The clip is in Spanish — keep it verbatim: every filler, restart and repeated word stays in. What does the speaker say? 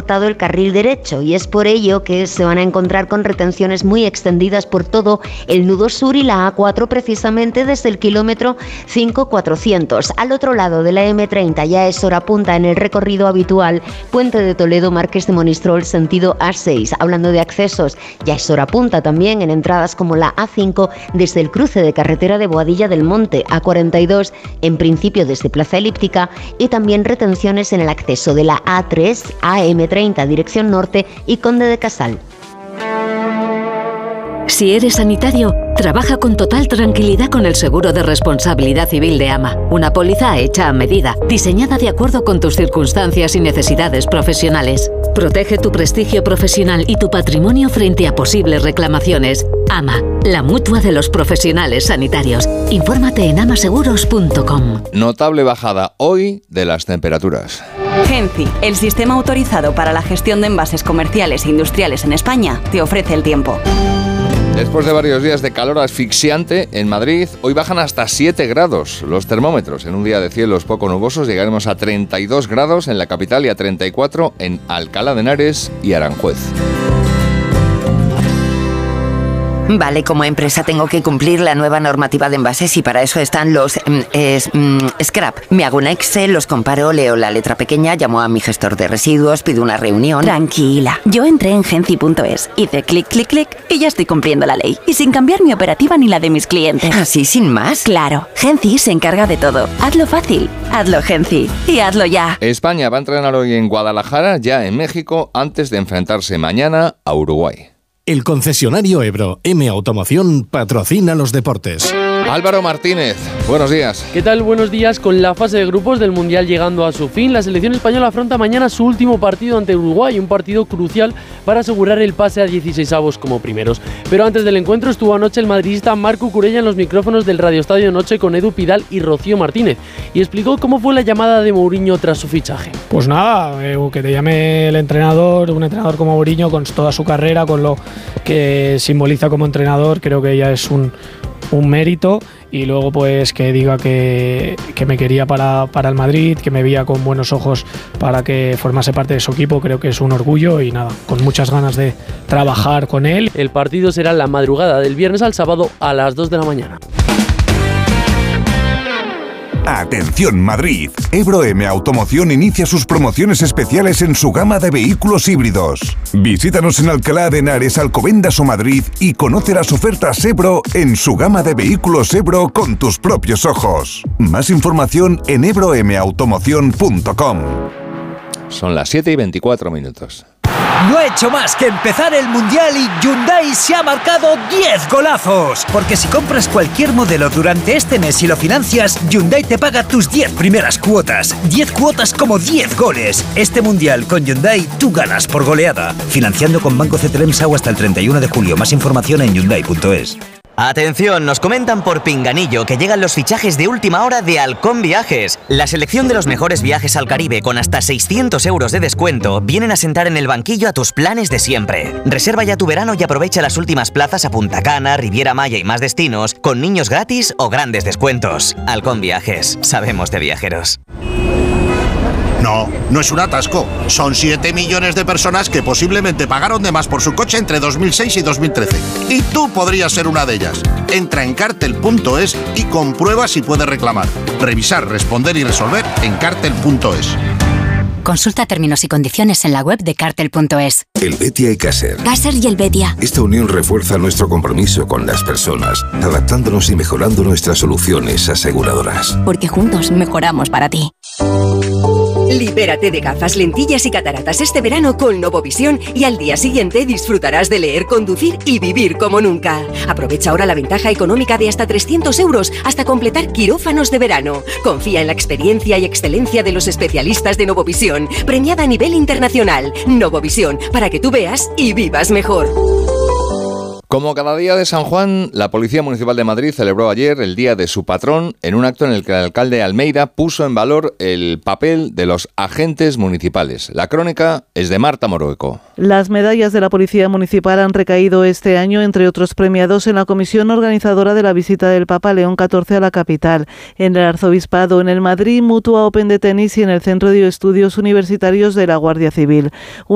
cortado el carril derecho y es por ello que se van a encontrar con retenciones muy extendidas por todo el nudo sur y la A cuatro, precisamente desde el kilómetro cinco cuatrocientos. Al otro lado de la eme treinta ya es hora punta en el recorrido habitual Puente de Toledo, Marqués de Monistrol, sentido A seis. Hablando de accesos, ya es hora punta también en entradas como la A cinco desde el cruce de carretera de Boadilla del Monte, A cuarenta y dos en principio desde Plaza Elíptica, y también retenciones en el acceso de la A tres a eme treinta dirección norte y Conde de Casal. Si eres sanitario, trabaja con total tranquilidad con el seguro de responsabilidad civil de AMA. Una póliza hecha a medida, diseñada de acuerdo con tus circunstancias y necesidades profesionales. Protege tu prestigio profesional y tu patrimonio frente a posibles reclamaciones. AMA, la mutua de los profesionales sanitarios. Infórmate en amaseguros punto com. Notable bajada hoy de las temperaturas. Genci, el sistema autorizado para la gestión de envases comerciales e industriales en España, te ofrece el tiempo. Después de varios días de calor asfixiante en Madrid, hoy bajan hasta siete grados los termómetros. En un día de cielos poco nubosos llegaremos a treinta y dos grados en la capital y a treinta y cuatro en Alcalá de Henares y Aranjuez. Vale, como empresa tengo que cumplir la nueva normativa de envases y para eso están los mm, es, mm, scrap. Me hago un Excel, los comparo, leo la letra pequeña, llamo a mi gestor de residuos, pido una reunión. Tranquila, yo entré en genci punto es, hice clic, clic, clic y ya estoy cumpliendo la ley. Y sin cambiar mi operativa ni la de mis clientes. ¿Así sin más? Claro, Genci se encarga de todo. Hazlo fácil, hazlo Genci y hazlo ya. España va a entrenar hoy en Guadalajara, ya en México, antes de enfrentarse mañana a Uruguay. El concesionario Ebro M Automoción patrocina los deportes. Álvaro Martínez, buenos días. ¿Qué tal? Buenos días. Con la fase de grupos del Mundial llegando a su fin, la selección española afronta mañana su último partido ante Uruguay, un partido crucial para asegurar el pase a dieciseisavos como primeros. Pero antes del encuentro estuvo anoche el madridista Marco Curella en los micrófonos del Radio Estadio Noche con Edu Pidal y Rocío Martínez y explicó cómo fue la llamada de Mourinho tras su fichaje. Pues nada, eh, que te llame el entrenador, un entrenador como Mourinho con toda su carrera, con lo que simboliza como entrenador, creo que ya es un, un mérito. Y luego pues que diga que, que me quería para, para el Madrid, que me veía con buenos ojos para que formase parte de su equipo, creo que es un orgullo y nada, con muchas ganas de trabajar con él. El partido será la madrugada del viernes al sábado a las dos de la mañana. Atención Madrid, Ebro M Automoción inicia sus promociones especiales en su gama de vehículos híbridos. Visítanos en Alcalá de Henares, Alcobendas o Madrid y conoce las ofertas Ebro en su gama de vehículos Ebro con tus propios ojos. Más información en ebro m automoción punto com. Son las siete y veinticuatro minutos. No ha hecho más que empezar el Mundial y Hyundai se ha marcado diez golazos. Porque si compras cualquier modelo durante este mes y lo financias, Hyundai te paga tus diez primeras cuotas. diez cuotas como diez goles. Este Mundial con Hyundai tú ganas por goleada. Financiando con Banco C T L M S A U hasta el treinta y uno de julio. Más información en hyundai punto es. Atención, nos comentan por Pinganillo que llegan los fichajes de última hora de Halcón Viajes. La selección de los mejores viajes al Caribe con hasta seiscientos euros de descuento vienen a sentar en el banquillo a tus planes de siempre. Reserva ya tu verano y aprovecha las últimas plazas a Punta Cana, Riviera Maya y más destinos con niños gratis o grandes descuentos. Halcón Viajes, sabemos de viajeros. No, no es un atasco. Son siete millones de personas que posiblemente pagaron de más por su coche entre dos mil seis y dos mil trece. Y tú podrías ser una de ellas. Entra en cartel punto es y comprueba si puedes reclamar. Revisar, responder y resolver en cartel punto es. Consulta términos y condiciones en la web de cartel punto es. El Betia y Caser. Caser y el Betia. Esta unión refuerza nuestro compromiso con las personas, adaptándonos y mejorando nuestras soluciones aseguradoras. Porque juntos mejoramos para ti. Libérate de gafas, lentillas y cataratas este verano con Novovisión y al día siguiente disfrutarás de leer, conducir y vivir como nunca. Aprovecha ahora la ventaja económica de hasta trescientos euros hasta completar quirófanos de verano. Confía en la experiencia y excelencia de los especialistas de Novovisión, premiada a nivel internacional. Novovisión, para que tú veas y vivas mejor. Como cada día de San Juan, la Policía Municipal de Madrid celebró ayer el Día de su Patrón en un acto en el que el alcalde Almeida puso en valor el papel de los agentes municipales. La crónica es de Marta Morueco. Las medallas de la Policía Municipal han recaído este año, entre otros premiados, en la comisión organizadora de la visita del Papa León catorce a la capital, en el Arzobispado, en el Madrid Mutua Open de tenis y en el Centro de Estudios Universitarios de la Guardia Civil.